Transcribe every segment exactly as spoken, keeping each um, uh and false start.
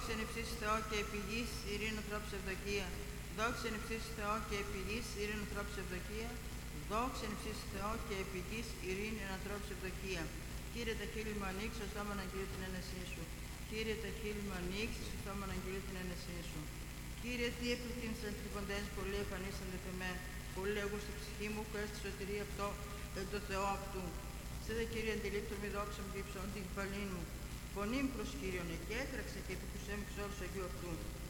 Δόξα εν υψίσει Θεό και επί γης, ειρήνη ανθρώπους ευδοκία. Δόξα εν υψίσει Θεό και επί γης, ειρήνη ανθρώπους ευδοκία. Δόξα εν υψίσει Θεό και επί γης, ειρήνη ανθρώπους ευδοκία. Κύριε τα χείλη μου ανοίξει, ο στόμα να αγγείλει την ένεσή σου. Κύριε τα χείλη μου ανοίξει, ο στόμα να αγγείλει την ένεσή σου. Κύριε, τι επληκτήμησαν τρυποντές, πολύ εμφανίσανται θεμέ. Πολύ εγώ στη ψυχή μου, που έστη σωτηρία αυτό, εν το Θεό αυτού. Σε δε Κύριε, αντιλήπτω μη δόξα μου και υψών την κεφαλήν μου. Φωνή μου προς Κύριον, και έτρεξε και επικουσέ μου εξ όρους Αγίου αυτού.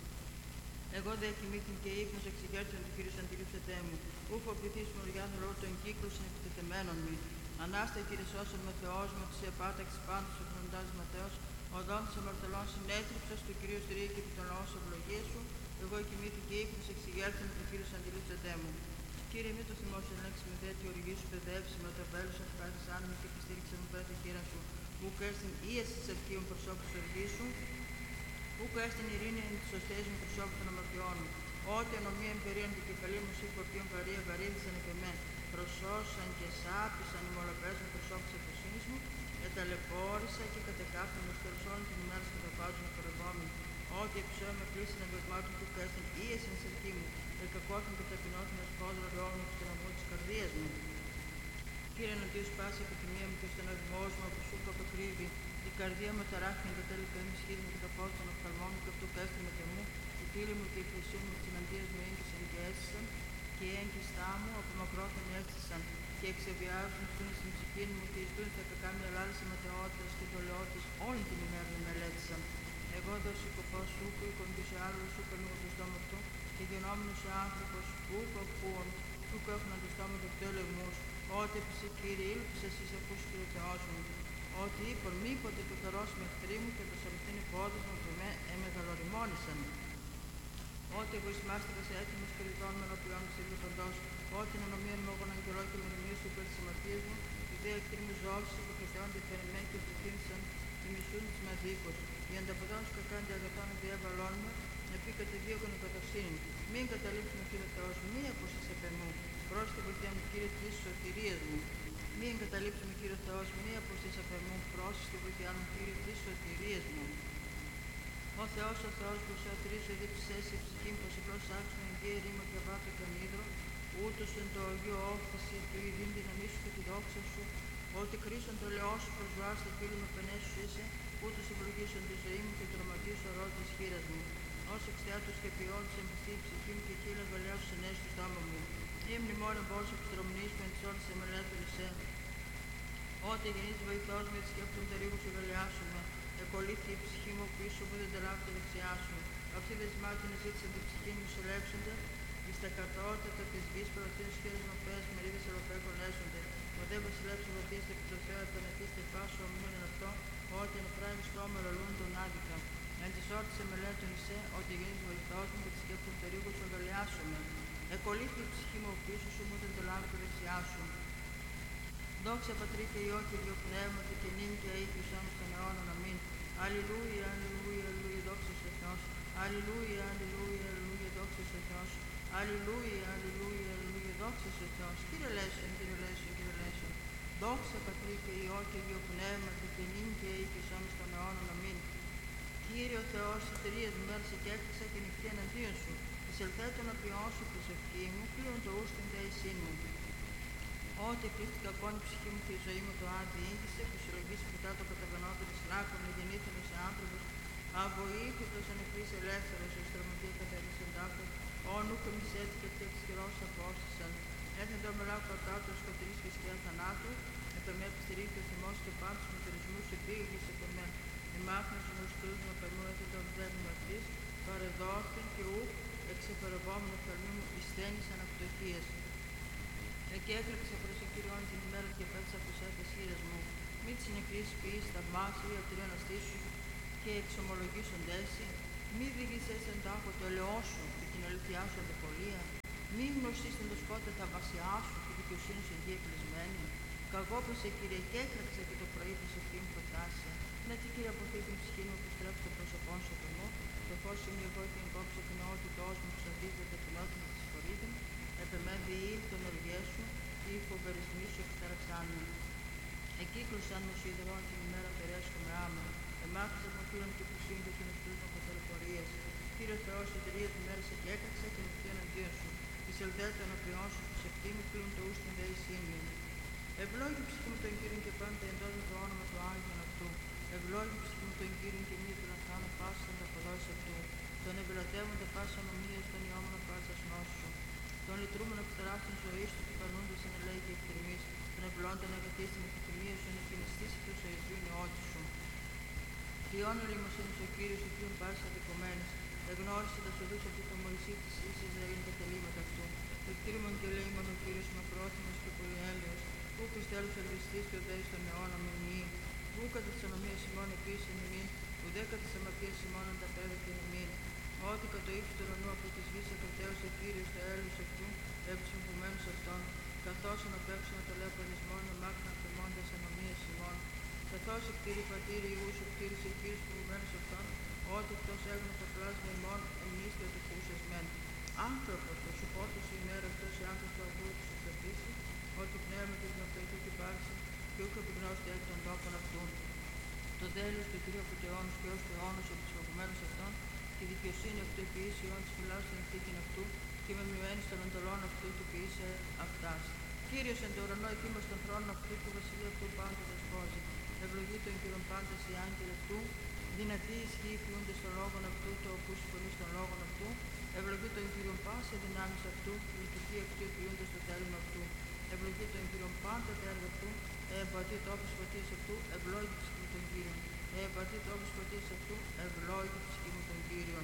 Εγώ δε κοιμήθην και ύπνος εξηγέρτησαν του Κύριου αντιλήψετε μου. Ούφο πληθείς μοριά λόγω των κύκλωσιν επιτεθεμένων μη. Ανάστα Κύριε σώσον με Θεός μου, της επάταξης πάντως ο φροντάς Ματέος, οδόν της αμαρτωλών συνέτριψας του Κυρίου στηρίγει και επί των λαών σου ευλογίες σου. Εγώ κοιμήθην και ύπνος εξηγέρτησαν του Κύριου αντιλήψετε μου. Κύριε, μη το θυμός ελέγξει με δε τη οργή σου παιδεύσει με το βέλος σου αφκάτης άνεμη και επιστήριξε μου πέρα τη χείρα σου. Ουκ έστειν ίεση της ευχείων προσώπου της οργής σου. Ούκ έστειν ειρήνη εν της οστές μου προσώπου των αμαρτιών μου. Ό,τι ανομία εμπειρίαν την κεφαλή μου σύ φορτίων βαρία βαρύδισαν επί με. Προσώσαν και σάπησαν οι μολοπές μου προσώπου της εφροσύνης μου. Εταλαιπώρησα και κατεκάφθη μου στους όλων την ημέρα και το πάω μου χορευόμην. Ό,τι επισώει με πλήση να εγκοσμάτων του κέστην ίεση εν σερκή μου. Εκακόθην και ταπεινώθην ασπόδρα ρεόμουν και στον αγμό της καρδίας μου. Κύριε, εναντίον σπάσει η επιθυμία μου και στον αγμό μου από σου που αποκρύβει. Η καρδία μου ταράχθη τα τέλη του εμισχύδη μου και τα πόδια των οφθαλμών μου και αυτού κέστη με τεμού. Η φίλη μου και η πλησία μου της εναντίας μου έγκυσαν και έστησαν και οι έγκυστά μου από μακρόθεν έστησαν και εξεβιάζουν στούν στην ψυχή μου και ζητούν τα κακά μια λάληση ματαιότητας και δολαιότητας όλη την ημέρα με μελέτησαν. Εγώ δω συκοφός σου που οίκον και σε άλλο σου περνούω το στόμα του και γενόμενος άνθρωπος που κοκκούν που έχουν το στόμα του πιο λεγμούς. Ότι επισή Κύριε ήλπισες εις ακούς Κύριε Θεός μου. Ότι είπαν μήποτε το θερός με εχθροί μου και το σαρουθήν υπόδος μου και με εμεγαλοριμόνησαν. Ότι εγώ εις μάστιγας έτοιμος και λιτών με ενωπιών της ευλογοντός. Ότι εν ανομίαν μου εγώ αγγελώ και με μνήμη σου υπέρ της αμαρτίας μου. Οι δε εχθροί μου ζώση που χρησιώνται φερεμέν και πληθύνσαν τη μισούν της μαζίκος. Οι ανταποδόν σου κακάν και αγαθών διαβαλών μου. Επί κατεδίωκον η κατοσύνη. Μην καταλήψουμε Κύριε Θεός μου, μη αποσύς επ' εμού. Πρόσθετη βοηθεία μου Κύριε της σωτηρίας μου. Μην εγκαταλείψουμε Κύριε Θεός μου, μη αποσύς επ' εμού. Πρόσθετη βοηθεία μου Κύριε της σωτηρίας μου. Ο Θεός, ο Θεός που σε οτρίζει δίψες η ψυχή μου, πως η πλώς άξουν εγγύη ρήμα και βάτω και ανίδρο, ούτως εν το Αγίο όφθηση του ειδήν δύναμή σου και τη δόξα σου, ότι κρίσον το λαιό σου προσβάς τα φίλη με πενές σου είσαι, ούτως ευλογήσον τη ζωή μου και τροματίσω ορό της χείρας μου. Ως εξτιάτος και ποιότητας εμπιστή η ψυχή μου και κύλα βαλέως ενέσει στο στόμα μου. Ή μνημόνιο πώς επιστρομνείς με τις ώρες εμελέτωρες σε. Ότι γεννής βοηθός με τη σκέφτον τερίγους ευελιάσουμε. Εκολύθη η ψυχή μου πίσω μου δεν τελάβει τη δεξιά σου. Αυτοί δεσμάτων ζήτησαν την ψυχή μου σε λέψονται. Εις τα κατώτατα της γης προτείνουν σχέδες μορφές μερίδες ευρωπαϊκών έσονται. Ο δε βασιλεύς ευωτήστε επί το Θεό επενεθήστε πάσο ομοίων εν αυτό, ότι εν φράγει στόμα λαλούν τον άδικα. Εν της όρτης εμελέτων εισέ, ότι γεννής βοηθός μου και τη σκέφτον τερίγους ευελιάσουμε. Εκολύθη η ψυχή μου πίσω σου μου δεν τελάβει τη δεξιά σου. Δόξα Πατρί και Υιό και Υιό Πνεύματι και νυν και αεί και ουσάνος των αιώνων. Αμήν. Αλληλούια, αλληλούια, αλληλούια, δόξα σε Θεός. Αλληλούια, αλληλούια, αλληλούια, δόξα σε Θεός. Αλληλούια, αλληλούια, αλληλούια, δόξα σε Θεός. Κύριε Λέησον, Κύριε Λέησον, Κύριε Λέησον. Δόξα Πατρί και Υιό και Υιό Πνεύματι και νυν και αεί και ουσάνος των αιώνων. Αμήν. Κύριε ο Θεός, της εταιρείας μου μέρασε και έκτισα και νυχτή εναντίον σου. Της ελθέτων απειών σου προσευχή μου, πλήρων το ούστιν δε εισήν μου. Ότι κρίστη κακόν η ψυχή μου και η ζωή μου το άδει ήγησε, που συλλογήσει μετά το καταβανότερο της λάκων, με γεννήθεν σε άνθρωπος, αβοήθητος ανεκρής ελεύθερος, ως τραυματία κατέλησεν τάφο, όν νουκ εμείς έτσι και τι εξχυρός απόστησαν. Έθεν το μελάκο κατάτο σκοτεινής και σκιά θανάτου, επ' εμέ επιστηρίχθη ο θυμός και πάντως με τουρισμούς επίγης επ' εμέ. Εμάχνος γνωστούς με περνού έθεν το δέρνημα αυτής, παρεδόθην και ουκ εξεφερευόμενο φερνού μου εισθένης αναπτωχίας. Εκεί έκλεψα προς τον Κύριον την ημέρα και πέτσα από σέφες χείρες μου. Μη της νεκρής ποιής θαυμάσου ή αυτήν αναστήσου και εξομολογήσοντες. Μη διηγήσες εν τάχω το ελαιό σου και την αλήθειά σου αντεπολία. Μη γνωστείς εν το σκότε θαυμασιά σου και δικαιοσύνη σου εγγύη εκκλεισμένη. Καγόπωσε Κύριε και έκραξε και το πρωί της ευχή μου προτάσια. Να τι Κύριε αποθεί την ψυχή μου που στρέψει το πρόσωπόν σου από μου. Το φως είναι εγώ την κόψω την ότητός μου που σαντίζεται την ότητα της φορίδων. Επεμέβη ή τον οργές σου ή οι φοβερισμοί σου εξταραξάνουν. Εκύκλωσαν μου σιδερών την ημέρα περέσκω με άμα. Εμάχθης από φίλων και πλουσίων και των εχθρούς μου καταλαιπωρίας. Κύριε Θεός, η εταιρεία τη μέρα σε και έκαξα και νυχτή εναντίον σου. Τη ελδέτα αναπληρών σου, του επτήμου πλούν το ούστιν δε εισήνιον. Ευλόγη ψυχή μου τον Κύριον και πάντα εντός με το όνομα του Άγιον αυτού. Ευλόγη ψυχή μου τον Κύριον και μη του να χάνω πάσα τα αποδόση αυτού. Τον εμπειρατεύοντα πάσα νομία στον ιόμενο πάσα νόσου. Τον λυτρούμενο επιτράπτων ζωή του και πανούντα εν ελέη και εκτιμή. Τον ευλώντα να εγκατήσει με επιθυμία σου, να κινηστήσει του σε εις νεότη σου. Ποιόν ελεημοσύνη ο Κύριος, ο οποίον πάση αδικομένης, εγνώρισε τα σοδούς αυτού του Μωυσή της εις Ισραήλ τα τελήματα αυτού. Εκτήρημον και ελεήμον ο Κύριος μακρόθυμος και πολυέλεος, που πιστέλους ελβιστής και οδέης των αιώνων μηνύει, που κατά της ανομίας ημών επίσης εν ημίν, ουδέ κατά της αμαρτίας ημών ανταπέδεται εν ημίν. Ότι κατ' το ύψος του ουρανού από της γης εκρατέωσε Κύριος τα έλους αυτού, εψυμφουμένους αυτών, καθώς αναπέμψαμε το λέω πολισμόν, εμάκρυνα θεμώντας ανομίας ημών. Καθώς εκτήρη πατήρι Ιούς, εκτήρησε Κύριος φοβουμένους αυτών, ότι εκτός έγνωστο πλάσμα ημών, εμείς και το κούσες μεν. Άνθρωπος, το σου πότος η ημέρα αυτός οι άνθρωπος του αγγού του σοφρατήσει, ότι πνεύμα και πνευματικού και υπάρξει, και ούκ επιγνώστε εκ των τόπων αυτούν. Το τέλος του Κυρίου από του αιώνους και ως του αιώνους από τους φοβουμένους αυτών, και η δικαιοσύνη αυτού ποιήσει ιών της φυλάς στην ηθίκην αυτού, και με μειωμένη των εντολών αυτού του ποιήσε αυτάς. Κύριος εν το ουρανό εκείμος των θρόνων αυτού και η βασιλεία αυτού πάντα δεσπόζει. Ευλογεί τον Κύριον πάντας οι άγγελοι αυτού, δυνατοί ισχύει ποιούνται στον λόγον αυτού, το όπου συμφωνεί στον λόγον αυτού. Ευλογεί τον Κύριον πάσα δυνάμεις αυτού, λειτουργεί αυτού ποιούνται στο τέλημα αυτού. Ευλογεί τον Κύριον πάντα τα έργα αυτού, εμπατεί τόπος πατίας αυτού, ευλόγει ψυχή μου τον Κύριον. Εμπατεί τόπος πατίας αυτού, ευλόγει ψυχή μου τον Κύριον.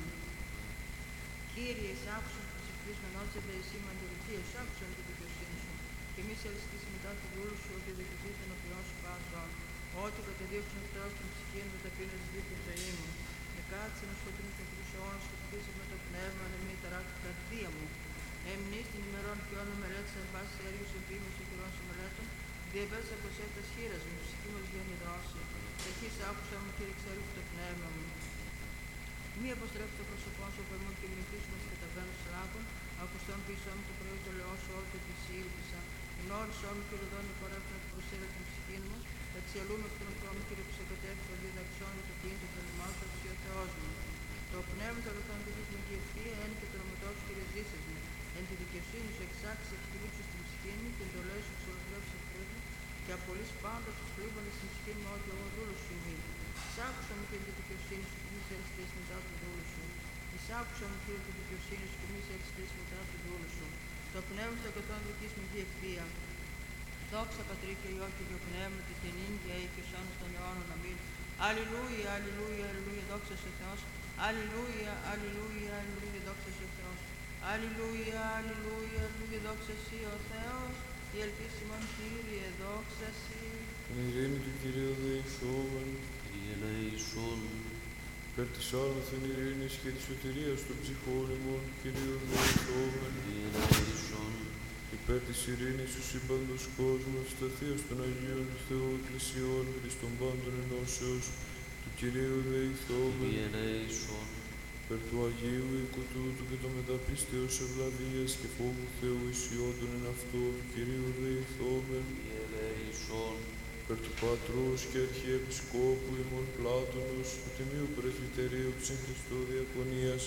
Κύριε, εισάκουσον της ψυχής μενότσευε εσύ με αντιληπτή, εισάκουσον τη δικαιοσύνη σου. Και μη σε ελιστήσει μετά του δούλου σου, ότι δικαιωθεί τον οποίον σου πάσον. Ότι κατεδίωξαν ο Θεός την ψυχή μου, ταπείνας δίχτυ ζωή μου. Εκάτσε να σκοτεινείς με τους αιώνας και χτίσει με το πνεύμα, να μην ταράξει καρδία μου. Εμνείς την ημερών και όνων μελέτης εν πάση έργους επίμεση και καιρών σε μελέτων, διαβέσα από εσέ τα σχήρας μου, ψυχή μου βγαίνει δρόση. Ταχύς άκουσα μου και εξέλιξε το πνεύμα μου. Μη αποστρέψει το πρόσωπό σου από εμούν και μνηθήσουμε στις καταβαίνους λάκων, ακουστών πίσω μου το πρωί το λαιό σου όλο και τη σύλληψα. Γνώρισό μου και ροδόν υπορρέπτω να προσέλα την ψυχή μου, εξιαλούμε εκ των χρόνων και ρεψεκατεύει το διδαξόν του ποιήν το θέλημά σου, αξί ο Θεός μου. Το πνεύμα το αγαθόν δίδεις με τη ευθεία, εν και το νομιτό σου και ρεζήσεις μου. Εν τη δικαιοσύνη σου εξάξεις εκφυλίψεις στην ψυχή μου και εντολές σου εξολοκλέψεις εκφύλου και απολύς πάντα τους πλήβανες στην ψυχή μου ότι εγώ δούλος σου ημί. Εισάκουσα μου και τη δικαιοσύνη σου και μη σε αριστείς μετά του δούλου σου. Εισάκουσα μου και τη δικαιοσύνη σου και μη σε αριστείς μετά του δούλου σου. Το πνεύμα στο αγαθόν δικής μου τη ευθεία. Δόξα Πατρί και Υιό και Υιό Πνεύματι και νυν και αεί και ως αιώνας των αιώνων. Αμήν. Αλληλούια, αλληλούια, αλληλούια, δόξα σε Θεός. Αλληλούια, αλληλούια, αλληλούια, δόξα σε Θεός. Αλληλούια, αλληλούια, αλληλούια, δόξα σε ο Θεός. Η ελπίσιμον Κύριε, δόξα σε. Την ειρήνη του Κυρίου δεηθόμεν. Κύριε ελεησόν. Περ της άνωθεν ειρήνης και της σωτηρίας των ψυχών ημών, Κυρίου δεηθόμεν. Κύριε ελεησόν. Υπέρ της ειρήνης του σύμπαντος κόσμου, της σταθείας των Αγίων Θεού Εκκλησιών και της των πάντων ενώσεως, του Κυρίου δεηθόμεν. Κύριε ελεησόν. Περ του Αγίου οίκου τούτου και το μεταπίστεως ευλαβίας και φόβου Θεού ισιόντων εν αυτό, του Κυρίου δεηθόμεν. Κύριε ελεησόν. Περ του Πατρός και Αρχιεπισκόπου ημών Πλάτωνος, του Τιμίου Πρεσβυτερίου της εν Χριστώ Διακονίας,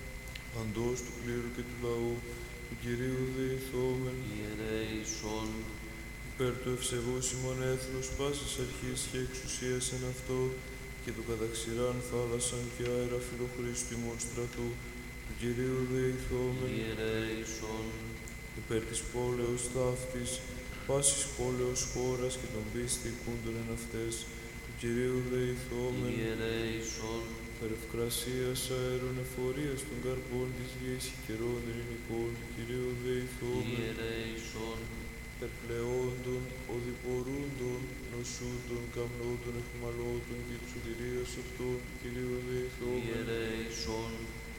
παντός του κλήρου και του λαού, του Κυρίου δεηθόμεν. Κύριε ελεησόν. Υπέρ του ευσεβούς ημών έθνους, πάσης αρχής και εξουσίας εν αυτό, και του καταξηράν θάλασσαν και αέρα φιλοχρήστου ημών στρατού, του Κυρίου δεηθόμεν. Κύριε ελεησόν. Υπέρ της πόλεως ταύτης, πάσης πόλεως χώρας και των πίστη κούντων εν αυτές, του Κυρίου δεηθόμεν. Κύριε ελεησόν. Περ ευκρασίας αέρων εφορίας των καρπών της γης και καιρών ελληνικών, του Κυρίου δεηθόμεν. Κύριε ελεησόν. Περ πλεόντων, οδηπορούντων, νοσούντων, καμνόντων, εχμαλώτων και της σωτηρίας αυτών, του Κυρίου Κύριε δεηθόμεν. ελεησόν.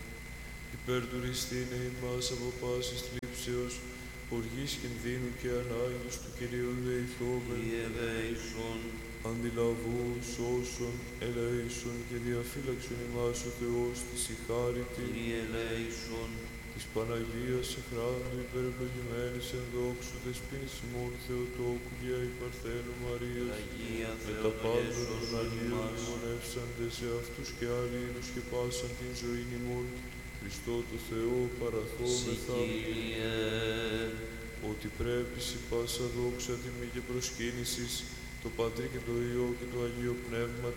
Υπέρ του ρηστήνε ημάς από πάσης θλίψεως, οργής κινδύνου και ανάγκης, του Κυρίου δεηθόμεν. Κύριε ελεησόν. Αντιλαβού, σώσον, ελεήσον και διαφύλαξον ημάς ο Θεός της η χάρητη. Κύριε ελεησόν. της Παναγίας εχράντου υπερευλογημένης εν δόξου δεσποίνης ημών Θεοτόκου και η Παρθένου Μαρίας, Αγία με τα πάντων Θεοτοκέ των σώσον Αγίων ημάς. μνημονεύσαντες σε αυτούς και άλλους και πάσαν την ζωήν ημών, Χριστό του Θεού Συ παραθόμεθα, Κύριε, ότι πρέπει σε πάσα δόξα τιμή και προσκύνησης το Πατρί και το Υιό και το Αγίο Πνεύμα